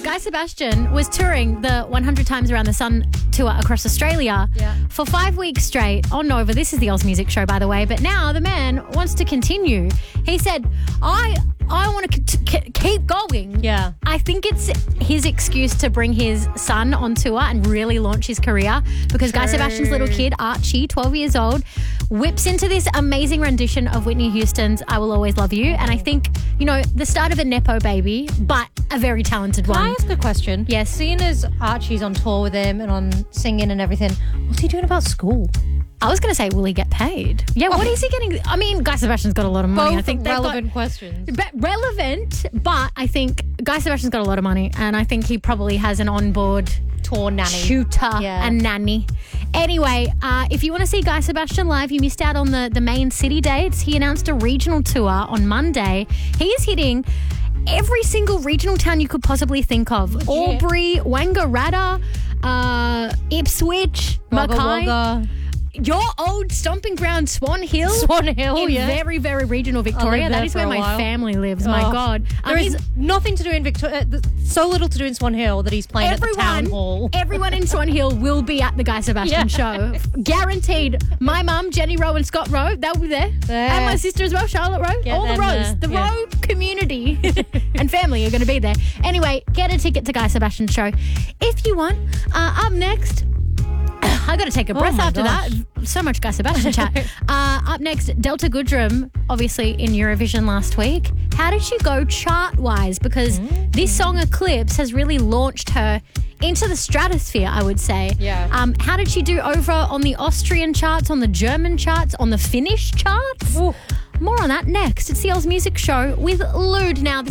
Guy Sebastian was touring the 100 Times Around the Sun tour across Australia for 5 weeks straight on Nova. This is the Oz Music Show, by the way. But now the man wants to continue. He said, I want to keep going. Yeah. I think it's his excuse to bring his son on tour and really launch his career because Guy Sebastian's little kid, Archie, 12 years old, whips into this amazing rendition of Whitney Houston's I Will Always Love You. And I think, the start of a Nepo baby, but a very talented one. Can I ask a question? Yes. Seeing as Archie's on tour with him and on singing and everything, what's he doing about school? I was going to say, will he get paid? Yeah, what is he getting? I mean, Guy Sebastian's got a lot of money. Both I think relevant questions. Relevant, but I think Guy Sebastian's got a lot of money and I think he probably has an onboard Tour nanny. tutor and nanny. Anyway, if you want to see Guy Sebastian live, you missed out on the main city dates. He announced a regional tour on Monday. He is hitting every single regional town you could possibly think of. Legit. Albury, Wangaratta, Ipswich, Wagga Mackay. Wagga. Your old stomping ground, Swan Hill. Swan Hill, in yeah. very, very regional Victoria. there That is for where a my while. family lives. My God. There is nothing to do in Victoria. So little to do in Swan Hill that he's playing at the town hall. Everyone in Swan Hill will be at the Guy Sebastian show. Guaranteed. My mum, Jenny Rowe and Scott Rowe, they'll be there. And my sister as well, Charlotte Rowe. Get All the them Rows. there. The Rowe community and family are going to be there. Anyway, get a ticket to Guy Sebastian's show if you want. Up next, I got to take a breath my after gosh. that. So much Guy Sebastian chat. Up next, Delta Goodrem, obviously in Eurovision last week. How did she go chart-wise? Because this song Eclipse has really launched her into the stratosphere, I would say. Yeah. How did she do over on the Austrian charts, on the German charts, on the Finnish charts? Ooh. More on that next. It's the Oz Music Show with Lude now.